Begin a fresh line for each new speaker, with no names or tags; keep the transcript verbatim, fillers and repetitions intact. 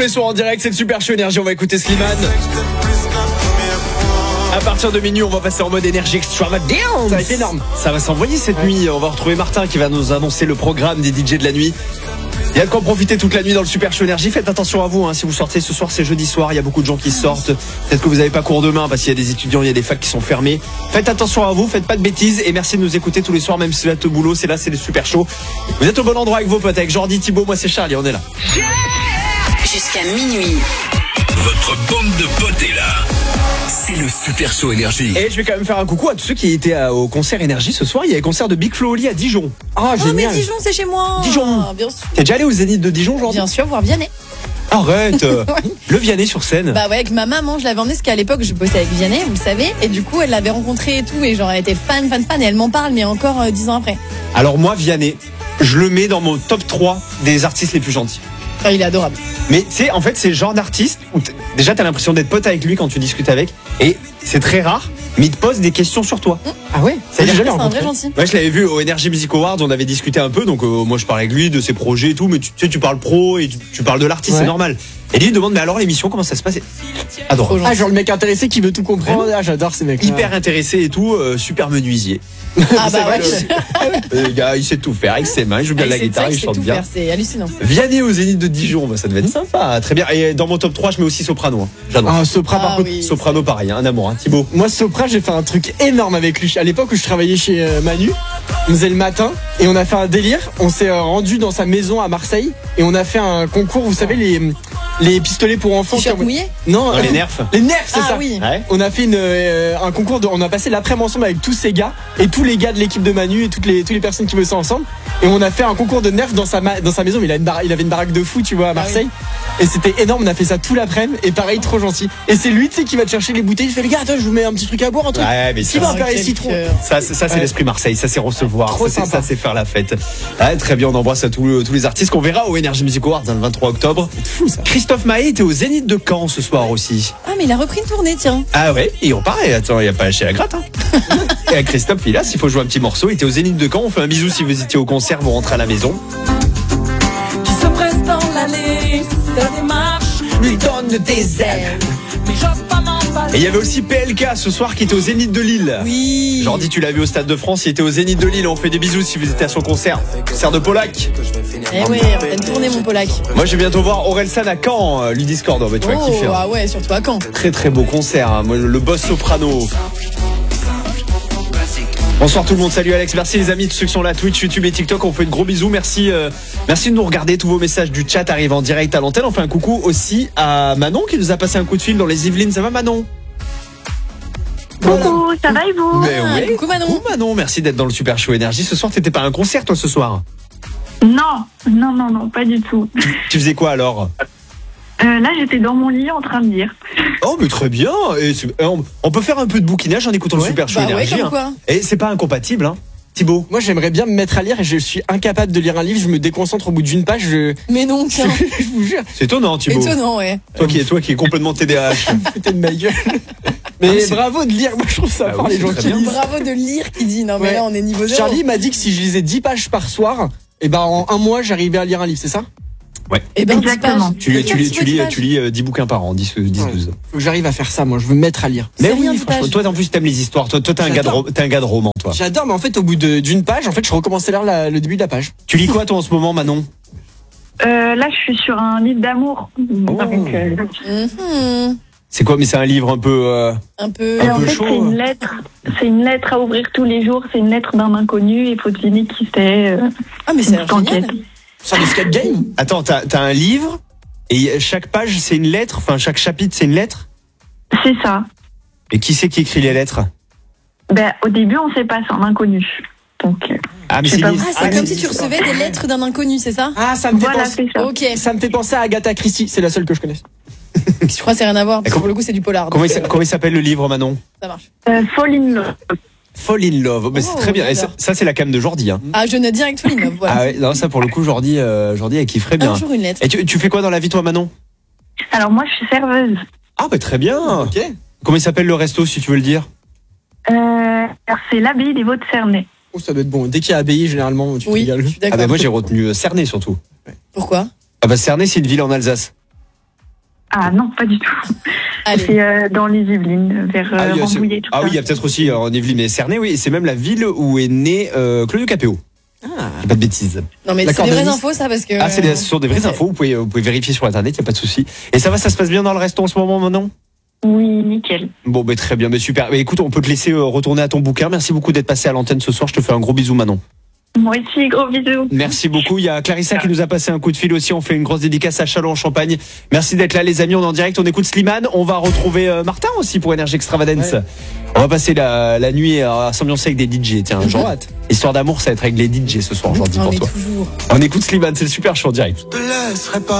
les soirs en direct, c'est le Super Show Énergie. On va écouter Slimane. À partir de minuit, on va passer en mode énergie extravagance.
Ça va être énorme.
Ça va s'envoyer cette ouais. nuit. On va retrouver Martin qui va nous annoncer le programme des D J de la nuit. Il y a de quoi profiter toute la nuit dans le Super Show Énergie. Faites attention à vous, hein. Si vous sortez ce soir, c'est jeudi soir. Il y a beaucoup de gens qui sortent. Peut-être que vous n'avez pas cours demain parce qu'il y a des étudiants, il y a des facs qui sont fermés. Faites attention à vous, faites pas de bêtises. Et merci de nous écouter tous les soirs, même si vous êtes au boulot. C'est là, c'est le Super Show. Vous êtes au bon endroit avec vos potes, avec Jordi, Thibaut, moi c'est Charlie. On est là.
Jusqu'à minuit.
Votre bande de potes est là. C'est le Super Show Énergie.
Et je vais quand même faire un coucou à tous ceux qui étaient à, au concert Énergie ce soir. Il y a le concert de Big Flo Oli à Dijon.
Ah,
oh,
génial.
mais Dijon, c'est chez moi.
Dijon.
Ah, bien sûr.
T'es déjà allé au Zénith de Dijon aujourd'hui?
Bien sûr, voir Vianney.
Arrête. Le Vianney sur scène.
Bah ouais, avec ma maman, je l'avais emmené parce qu'à l'époque, je bossais avec Vianney, vous le savez. Et du coup, elle l'avait rencontré et tout. Et genre, elle était fan, fan, fan. Et elle m'en parle, mais encore euh, dix ans après.
Alors moi, Vianney, je le mets dans mon top trois des artistes les plus gentils.
Ah, il est adorable.
Mais tu sais, en fait, c'est le genre d'artiste où t- déjà t'as l'impression d'être pote avec lui quand tu discutes avec. Et c'est très rare, mais il te pose des questions sur toi.
Mmh.
Ah ouais,
c'est déjà
c'est un vrai gentil.
Ouais, je l'avais vu au Energy Music Awards, on avait discuté un peu, donc euh, moi je parlais avec lui de ses projets et tout, mais tu sais, tu parles pro et tu, tu parles de l'artiste, ouais. C'est normal. Et lui il demande, mais alors l'émission, comment ça se passe? Adorable.
Ah, genre le mec intéressé qui veut tout comprendre. Ah, j'adore ces mecs.
Hyper intéressé et tout, euh, super menuisier.
Ah bah ouais.
Le, le gars, il sait tout faire avec ses mains, il joue bien
ah,
la guitare, il chante bien.
Faire, c'est hallucinant.
Vianney au Zénith de Dijon, bah, ça devait être sympa, très bien. Et dans mon top trois, je mets aussi Soprano. Hein. J'adore.
Ah, Sopra, par
ah,
contre.
Oui,
Soprano, pareil, hein, un amour, hein. Thibaut.
Moi, Sopra, j'ai fait un truc énorme avec lui. À l'époque où je travaillais chez euh, Manu, on faisait le matin et on a fait un délire. On s'est euh, rendu dans sa maison à Marseille et on a fait un concours, vous savez, les, les pistolets pour enfants.
T-shirt mouillé?
Non,
non, les nerfs.
Les nerfs, c'est
ah,
ça.
Oui.
Ouais.
On a fait une, euh, un concours, de, on a passé l'après-midi ensemble avec tous ces gars et tous les gars de l'équipe de Manu et toutes les, toutes les personnes qui bossaient ensemble. Et on a fait un concours de nerfs dans sa, dans sa maison. Il, a une bar- il avait une baraque de fou, tu vois, à Marseille. Ah, oui. Et c'était énorme. On a fait ça tout l'après-midi. Et pareil, trop gentil. Et c'est lui, tu sais, qui va te chercher les bouteilles. Il fait, les gars, attends, je vous mets un petit truc à boire, un truc.
Ouais, mais
qui
ça,
va faire les citrons.
Ça, c'est, ça, c'est
ouais.
l'esprit Marseille. Ça, c'est recevoir.
Trop
ça, c'est,
sympa.
ça, c'est faire la fête. Ouais, très bien. On embrasse à tous, tous les artistes qu'on verra au Energy Music Awards, hein, le vingt-trois octobre.
C'est fou, ça.
Christophe Maé était au Zénith de Caen ce soir aussi.
Ah, mais il a repris une tournée, tiens.
Ah ouais, et on paraît. Attends, il n'y a pas lâché la gratte, hein. Et à Christophe, il a, s'il faut jouer un petit morceau. Il était au Zénith de Caen. On fait un bisou si vous étiez au concert, vous rentrez à la maison.
Qui se presse dans l'allée, sa démarche
lui donne des ailes.
Mais j'ose pas m'emballer.
Et il y avait aussi P L K ce soir qui était au Zénith de Lille.
Oui.
Jordi, tu l'as vu au Stade de France, il était au Zénith de Lille. On fait des bisous si vous étiez à son concert. Concert de Polak.
Eh oui, on fait une tournée, mon Polak.
Moi, je vais bientôt voir Orelsan à Caen, euh, lui Discord. Oh, bah, tu vas
oh,
kiffer. Hein.
Ah ouais, surtout à Caen.
Très très beau concert. Hein. Moi, le boss soprano. Bonsoir tout le monde, salut Alex, merci les amis, tous ceux qui sont là, Twitch, YouTube et TikTok, on fait de gros bisous, merci euh, merci de nous regarder, tous vos messages du chat arrivent en direct à l'antenne. On fait un coucou aussi à Manon qui nous a passé un coup de fil dans les Yvelines, ça va Manon?
Coucou, ça va et vous?
Mais
Ah,
oui,
coucou Manon.
coucou Manon, merci d'être dans le Super Show Énergie. Ce soir, t'étais pas à un concert toi ce soir?
Non, non, non, non, pas du tout.
Tu faisais quoi alors?
Euh, là, j'étais dans mon lit en train de lire.
Oh mais très bien. Et c'est- on, on peut faire un peu de bouquinage en écoutant
Ouais.
le Super Show
Bah ouais,
Énergie.
comme
hein.
quoi.
Et c'est pas incompatible, hein. Thibaut.
Moi, j'aimerais bien me mettre à lire et je suis incapable de lire un livre. Je me déconcentre au bout d'une page. Je,
Mais non, tiens.
je vous jure.
C'est étonnant Thibaut.
Étonnant, ouais.
Toi qui, toi qui est complètement T D A H.
Putain de ma gueule. Mais
Ah, mais c'est-
bravo de lire. Moi, je trouve ça
Ah
fort
oui,
les
c'est
gens
très
qui
bien.
lisent.
Bravo de lire qui dit. Non, mais
Ouais.
là, on est niveau zéro.
Charlie m'a dit que si je lisais dix pages par soir, et ben en un mois, j'arrivais à lire un livre, c'est ça?
Eh ben, dix
Exactement.
pages.
Tu lis, tu lis, tu lis,
Dix
tu lis euh, dix bouquins par an, dix, dix,
Ouais.
douze.
Faut que j'arrive à faire ça, moi. Je veux me mettre à lire.
C'est
Mais
rien,
oui,
dix
franchement,
pages.
toi en plus t'aimes les histoires. Toi, toi t'es un gars de,
J'adore.
ro- t'es un gars de roman, toi.
J'adore, mais en fait, au bout de- d'une page, en fait, je recommençais à lire la- le début de la page.
Tu lis quoi toi en ce moment, Manon?
Euh, là, je suis sur un livre d'amour.
Oh.
Donc, euh,
Mhm.
C'est quoi? Mais c'est un livre un peu. euh,
Un peu.
et
Un
en
peu
fait,
chaud,
c'est
hein.
une lettre. C'est une lettre à ouvrir tous les jours. C'est une lettre d'un inconnu. Il faut deviner qui c'est. euh,
Ah, mais c'est
une petite enquête.
génial.
C'est un escape game.
Attends, t'as, t'as un livre et chaque page c'est une lettre. Enfin, chaque chapitre c'est une lettre.
C'est ça.
Et qui c'est qui écrit les lettres?
Ben, au début, on sait pas, c'est un inconnu. Donc, euh,
Ah mais
Je
c'est
sais pas.
une-
Ah, c'est
Ah,
comme
mais
si tu
c'est
recevais des lettres d'un inconnu, c'est ça?
Ah, ça me fait
voilà,
penser.
c'est ça.
Ok.
Ça me fait penser à Agatha Christie. C'est la seule que je connais.
Je crois que c'est rien à voir. Parce que
comment-
pour le coup, c'est du polar.
Comment il,
donc,
s'a-
euh,
comment il s'appelle le livre, Manon?
Ça marche.
Euh, Fall in Love.
Fall in Love. Mais c'est
Oh,
très bien. Et ça,
j'adore.
ça, c'est la cam de Jordi. Hein.
Ah, je ne direct tout l'innove, voilà.
Ah ouais, non, ça pour le coup, Jordi, euh, Jordi, elle kifferait bien.
Un jour une lettre.
Et tu, tu fais quoi dans la vie, toi, Manon?
Alors, moi, je suis serveuse.
Ah bah très bien.
Ok.
Comment il s'appelle le resto, si tu veux le dire?
Euh, alors, c'est l'abbaye des Vaux-de-Cernay.
Oh, ça doit être bon. Dès qu'il y a abbaye, généralement, tu te
Oui,
régales.
je suis
Ah
d'accord.
bah moi j'ai retenu euh, Cernay surtout.
Pourquoi?
Ah bah Cernay c'est une ville en Alsace.
Ah non, pas du tout.
Allez.
C'est euh, dans les Yvelines, vers euh,
Ah oui, c'est-
Rambouillet, tout
ah
ça.
oui, il y a peut-être aussi euh, en Yvelines et Cernay, oui. Et c'est même la ville où est né euh, Claudio Capéo.
Ah.
Pas de bêtises.
Non, mais
D'accord,
c'est des vraies
Denis.
infos, ça, parce que.
Ah, c'est des, ce sont des vraies
ok.
infos. Vous pouvez, vous pouvez vérifier sur internet, il n'y a pas de souci. Et ça va, ça se passe bien dans le resto en ce moment, maintenant?
Oui, nickel.
Bon, ben très bien, mais super. Mais écoute, on peut te laisser euh, retourner à ton bouquin. Merci beaucoup d'être passé à l'antenne ce soir. Je te fais un gros bisou, Manon.
Moi aussi, gros bisous.
Merci beaucoup. Il y a Clarissa qui nous a passé un coup de fil aussi. On fait une grosse dédicace à Châlons en Champagne. Merci d'être là, les amis. On est en direct. On écoute Slimane. On va retrouver euh, Martin aussi pour Énergie Extravagance.
Ouais.
On va passer la, la nuit à s'ambiancer avec des D J. Tiens,
J'ai
genre,
hâte.
histoire d'amour, ça va être avec les D J ce soir, j'en dis
Ah,
pour
mais
toi.
toujours.
On écoute Slimane. C'est le super show en direct.
te laisserai pas